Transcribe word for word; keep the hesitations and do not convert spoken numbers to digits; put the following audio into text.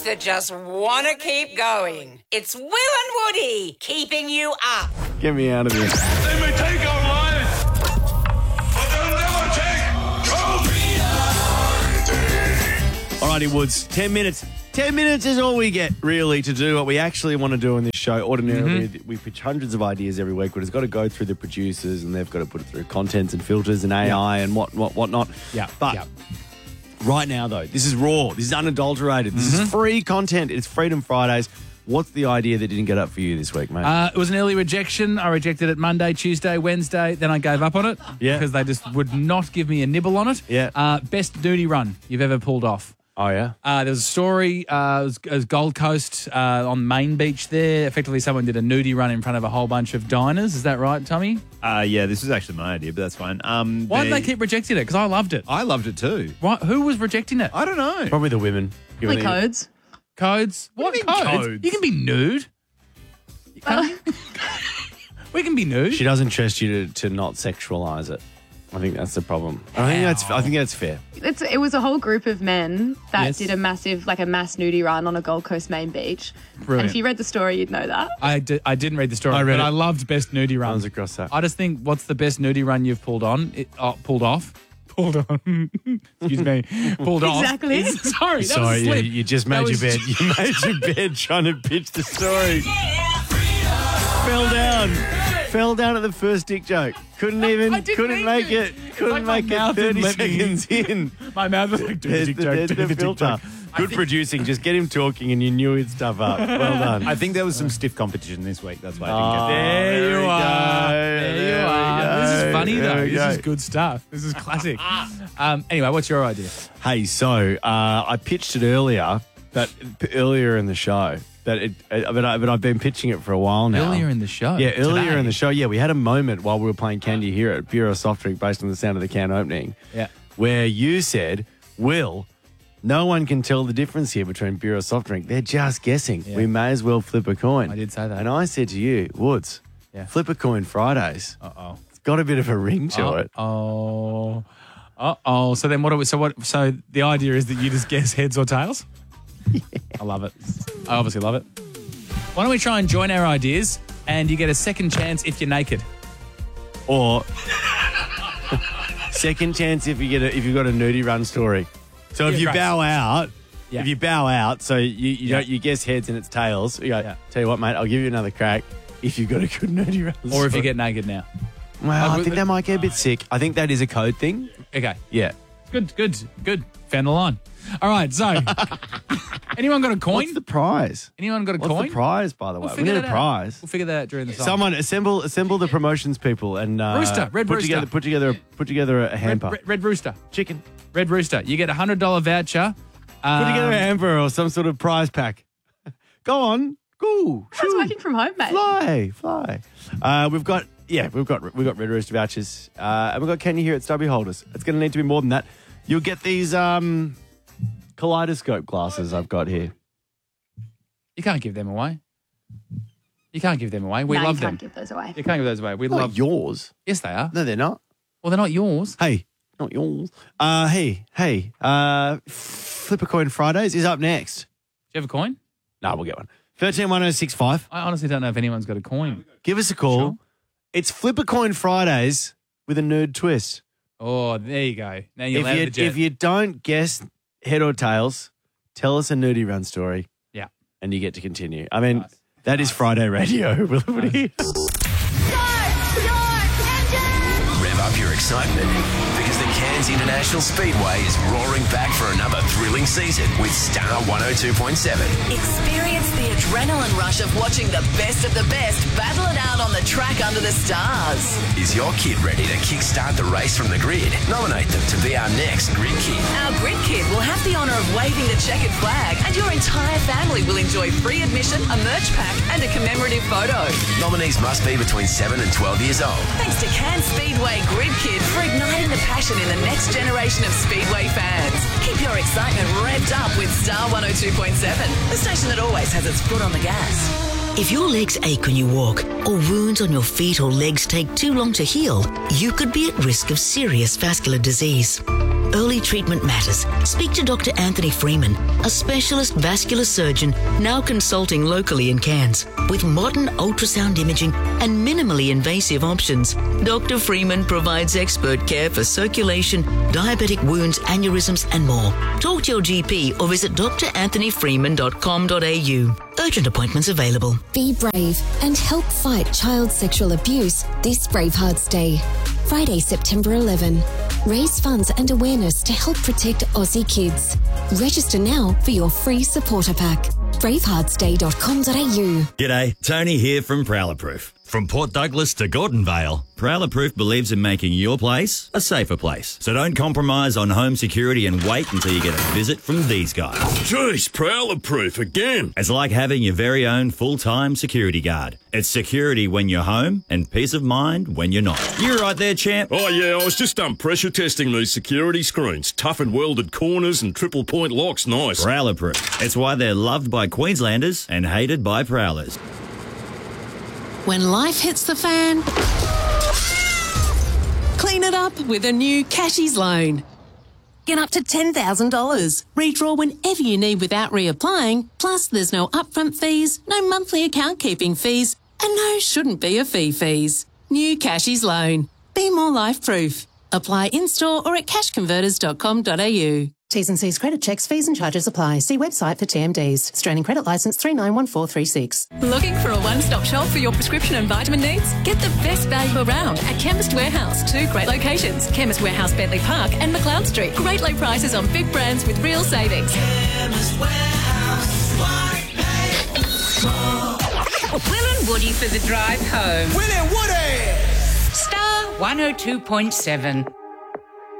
hosts that just want to keep going. It's Will and Woody keeping you up. Get me out of here. They may take our lives, but they'll never take trophies. Alrighty, Woods. Ten minutes. Ten minutes is all we get, really, to do what we actually want to do in this show. Ordinarily, mm-hmm. we pitch hundreds of ideas every week, but it's got to go through the producers, and they've got to put it through contents and filters and A I yeah. and what, what, whatnot. Yeah. But yeah. right now, though, this is raw. This is unadulterated. This mm-hmm. is free content. It's Freedom Fridays. What's the idea that didn't get up for you this week, mate? Uh, it was an early rejection. I rejected it Monday, Tuesday, Wednesday. Then I gave up on it. Yeah. Because they just would not give me a nibble on it. Yeah. Uh, best nudie run you've ever pulled off. Oh, yeah? Uh, there was a story, uh, it, was, it was Gold Coast uh, on Main Beach there. Effectively, someone did a nudie run in front of a whole bunch of diners. Is that right, Tommy? Uh, yeah, this was actually my idea, but that's fine. Um, Why did they keep rejecting it? Because I loved it. I loved it too. What? Who was rejecting it? I don't know. Probably the women. Probably codes. Codes? What, What do you codes? mean codes? You can be nude. You can't. We can be nude. She doesn't trust you to, to not sexualise it. I think that's the problem. I think that's I think that's fair. It's, it was a whole group of men that Yes. did a massive, like a mass nudie run on a Gold Coast main beach. Brilliant. And if you read the story, you'd know that. I, di- I didn't read the story, I read but it. I loved best nudie run. Runs across that. I just think, what's the best nudie run you've pulled on? It, uh, pulled off? Pulled on. Excuse me. Pulled off. Exactly. Is- sorry, that Sorry, was a you, slip. you just That made your was- bed. You made your bed trying to pitch the story. Fell down. Fell down at the first dick joke. Couldn't even, I didn't couldn't mean make to. it. It's Couldn't like my make it mouth thirty didn't let me- seconds in. My mouth was like, do the There's dick the, joke, there's do the the dick filter. joke. Good producing. Just get him talking and you knew he'd stuff up. Well done. I think there was some stiff competition this week. That's why I Oh, didn't get There, there you we are. go. There you There we are. This go. is funny, There though. we This go. is good stuff. This is classic. um, anyway, what's your idea? Hey, so uh, I pitched it earlier, but earlier in the show. But it, uh, but, I, but I've been pitching it for a while now. Earlier in the show? Yeah, earlier Today? in the show. Yeah, we had a moment while we were playing Can You Hear It, Bureau Soft Drink, based on the sound of the can opening. Yeah. Where you said, Will, no one can tell the difference here between Bureau Soft Drink. They're just guessing. Yeah. We may as well flip a coin. I did say that. And I said to you, Woods, Yeah. flip a coin Fridays. Uh-oh. It's got a bit of a ring to it. Oh. Uh-oh. So then what are we, so what, so the idea is that you just guess heads or tails? Yeah. I love it. I obviously love it. Why don't we try and join our ideas and you get a second chance if you're naked? Or second chance if you get a, if you've got a nudie run story. So if Yeah, you great. bow out, Yeah. if you bow out, so you you, Yeah. don't, you guess heads and it's tails. You go, Yeah. tell you what, mate, I'll give you another crack if you've got a good nudie run. Or if you story. get naked now? well, I Uh, think that might get a bit sick. I think that is a code thing. Okay. Yeah. Good, good, good. Found the line. All right, so anyone got a coin? What's the prize? Anyone got a What's coin? the prize, by the way? We'll we figure need a that out. prize. We'll figure that out during the song. Someone assemble assemble the promotions people and uh, Rooster, Red put Rooster. together put together put together a hamper. Red, Red, Red Rooster. Chicken. Red Rooster. You get a one hundred dollars voucher. Put Um, together a hamper or some sort of prize pack. Go on. Go. I was working from home, mate. Fly, fly. Uh, we've got yeah, we've got we've got Red Rooster vouchers, uh, and we've got Can You Hear It stubby holders. It's going to need to be more than that. You'll get these um, kaleidoscope glasses I've got here. You can't give them away. You can't give them away. We no, love you them. can't give those away. You can't give those away. We Not love. yours. Yes, they are. No, they're not. Well, they're not yours. Hey, not yours. Uh, hey, hey. Uh, Flip a Coin Fridays is up next. Do you have a coin? No, we'll get one. Thirteen one zero six five. I honestly don't know if anyone's got a coin. Give us a call. Sure. It's Flip a Coin Fridays with a nerd twist. Oh, there you go. Now you're If allowed you, the jet. if you don't guess head or tails, tell us a nudie run story yeah. and you get to continue. I mean, Nice. that is Friday radio. Will it? Rev up your excitement because the Cairns International Speedway is roaring back for another thrilling season with Star one oh two point seven. Experience the adrenaline rush of watching the best of the best battle it out on the track under the stars. Is your kid ready to kickstart the race from the grid? Nominate them to be our next Grid Kid. Our Grid Kid will have the honour of waving the checkered flag, and your entire family will enjoy free admission, a merch pack, and a commemorative photo. Nominees must be between seven and twelve years old. Thanks to Cairns Speedway Grid Kid for igniting the passion in the next generation of Speedway fans. Keep your excitement revved up with Star one oh two point seven, the station that always has its foot on the gas. If your legs ache when you walk, or wounds on your feet or legs take too long to heal, you could be at risk of serious vascular disease. early treatment matters. Speak to Doctor Anthony Freeman, a specialist vascular surgeon now consulting locally in Cairns. With modern ultrasound imaging and minimally invasive options, Doctor Freeman provides expert care for circulation, diabetic wounds, aneurysms and more. Talk to your G P or visit d r anthony freeman dot com dot a u. Urgent appointments available. Be brave and help fight child sexual abuse this Bravehearts Day. Friday, September eleventh. Raise funds and awareness to help protect Aussie kids. Register now for your free supporter pack. bravehearts day dot com dot a u. G'day, Tony here from Prowler Proof. From Port Douglas to Gordon Vale, Prowler Proof believes in making your place a safer place. So don't compromise on home security and wait until you get a visit from these guys. Jeez, Prowler Proof again. It's like having your very own full-time security guard. It's security when you're home and peace of mind when you're not. You're right there, champ. Oh, yeah, I was just done pressure testing these security screens. Tough and welded corners and triple point locks. Nice. Prowler Proof. It's why they're loved by Queenslanders and hated by Prowlers. When life hits the fan, clean it up with a new Cashies loan. Get up to ten thousand dollars. Redraw whenever you need without reapplying. Plus, there's no upfront fees, no monthly account keeping fees, and no shouldn't be a fee fees. New Cashies loan. Be more life proof. Apply in-store or at cash converters dot com dot a u. T's and C's credit checks, fees and charges apply. See website for T M Ds. Australian Credit Licence three nine one four three six. Looking for a one-stop shop for your prescription and vitamin needs? Get the best value around at Chemist Warehouse. Two great locations, Chemist Warehouse Bentley Park and McLeod Street. Great low prices on big brands with real savings. Chemist Warehouse. Will and Woody for the drive home. Will and Woody! Star one oh two point seven.